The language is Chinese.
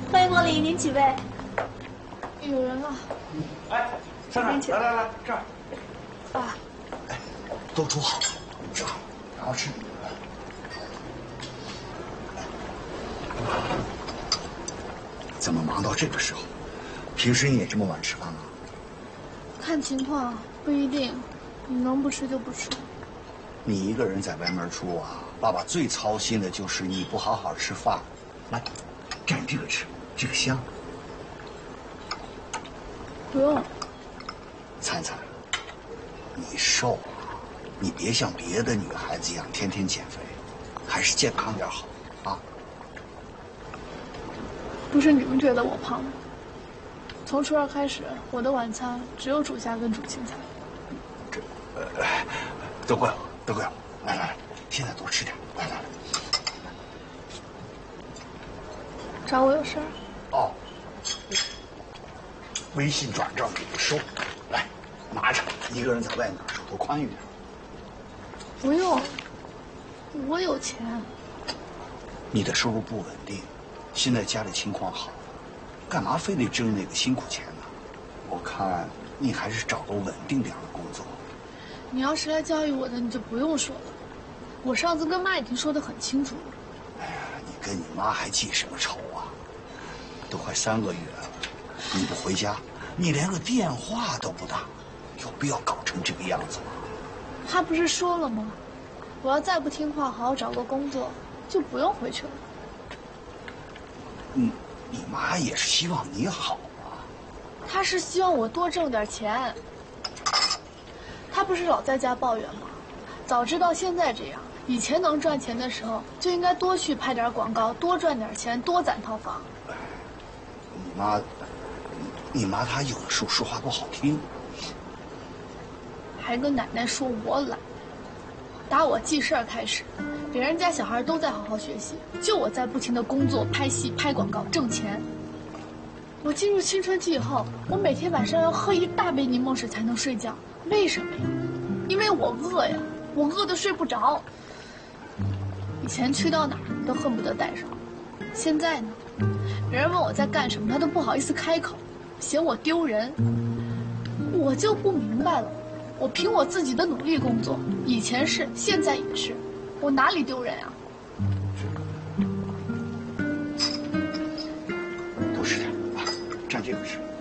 欢迎光临，您几位？ 有人了。 哎，上这儿，来，这儿。 爸， 哎，都煮好了，吃好，然后吃。怎么忙到这个时候？平时你也这么晚吃饭吗？ 看情况，不一定。你能不吃就不吃。 你一个人在外面住啊，爸爸最操心的就是你不好好吃饭。来，蘸这个吃，这个香。 不用。 灿灿，你瘦了，你别像别的女孩子一样天天减肥，还是健康点好啊。 不是你们觉得我胖的。从初二开始，我的晚餐只有煮虾跟煮青菜。 都怪我，都怪我。来，现在多吃点。来。 找我有事儿？ 哦，微信转账给你收，来，拿着。一个人在外面手头宽裕点。 不用，我有钱。 你的收入不稳定，现在家里情况好，干嘛非得挣那个辛苦钱呢？我看你还是找个稳定点的工作。 你要是来教育我的，你就不用说了。我上次跟妈已经说得很清楚了。 哎呀，你跟你妈还记什么仇啊？都快3个月了，你不回家，你连个电话都不打，有必要搞成这个样子吗？ 她不是说了吗？我要再不听话，好好找个工作，就不用回去了。 你妈也是希望你好啊。 她是希望我多挣点钱。她不是老在家抱怨吗？早知道现在这样，以前能赚钱的时候，就应该多去拍点广告，多赚点钱，多攒套房。 你妈她有的时候说话不好听， 还跟奶奶说我懒。打我记事儿开始，别人家小孩都在好好学习，就我在不停的工作、拍戏、拍广告挣钱。我进入青春期以后，我每天晚上要喝1大杯柠檬水才能睡觉，为什么呀？因为我饿呀，我饿得睡不着。以前去到哪儿都恨不得带上，现在呢，别人问我在干什么，他都不好意思开口，嫌我丢人。我就不明白了，我凭我自己的努力工作，以前是，现在也是，我哪里丢人啊？ 多吃点啊，蘸这个吃。